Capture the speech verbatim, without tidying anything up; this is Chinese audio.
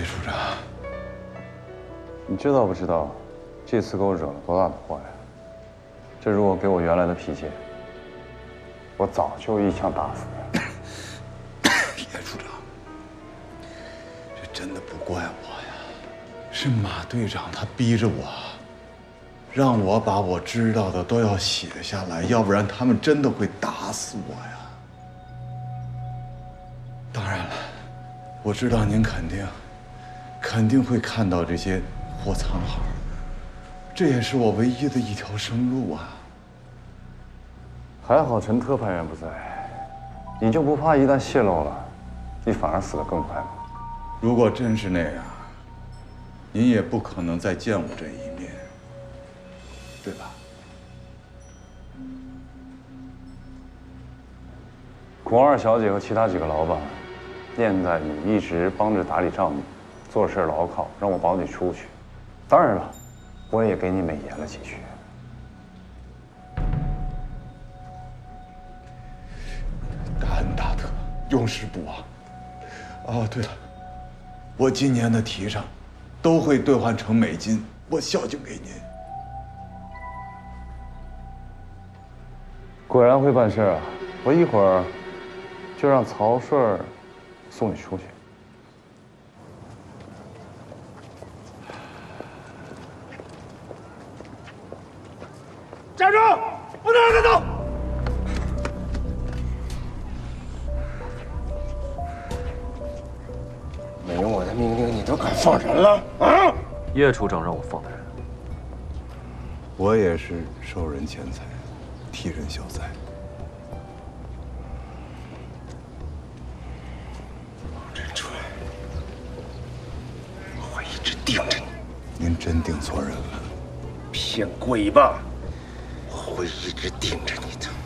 叶处长， 你知道不知道，这次给我惹了多大的祸呀？这如果给我原来的脾气，我早就一枪打死你了。 叶处长，这真的不怪我呀，是马队长他逼着我，让我把我知道的都要写下来，要不然他们真的会打死我呀。当然了，我知道您肯定。 肯定会看到这些货仓号，这也是我唯一的一条生路啊！ 还好陈特派员不在，你就不怕一旦泄露了，你反而死得更快吗？ 如果真是那样，您也不可能再见我这一面，对吧？ 孔二小姐和其他几个老板念在你一直帮着打理账目。 做事牢靠，让我保你出去。当然了，我也给你美言了几句。 大恩大德，永世不忘。哦，对了，我今年的提成都会兑换成美金，我孝敬给您。 果然会办事啊！我一会儿就让曹顺送你出去。 站住！不能让他走！没我的命令，你都敢放人了啊！ 叶处长让我放的人， 我也是受人钱财，替人消灾。 王振川，我会一直盯着你。 您真盯错人了。 骗鬼吧！我会一直盯着你的。